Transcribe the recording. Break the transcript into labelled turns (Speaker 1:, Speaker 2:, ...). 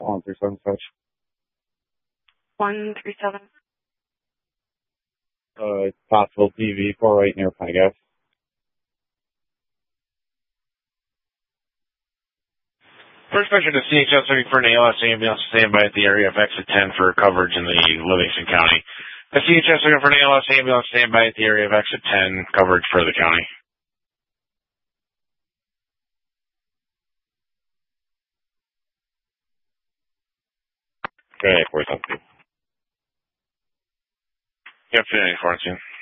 Speaker 1: 137 such.
Speaker 2: 137.
Speaker 1: Possible TV 48 near Pegas.
Speaker 3: First mention to CHS looking for an ALS ambulance standby at the area of exit 10 for coverage in the Livingston County. The CHS looking for an ALS ambulance standby at the area of exit 10 coverage for the county.
Speaker 1: Okay, 4 something.
Speaker 3: Yep, 4 on scene.